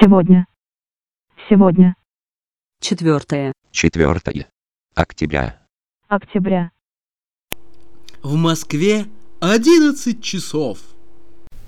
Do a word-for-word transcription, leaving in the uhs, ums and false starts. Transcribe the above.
Сегодня. Сегодня. Четвертое. Четвертое октября. Октября. В Москве одиннадцать часов.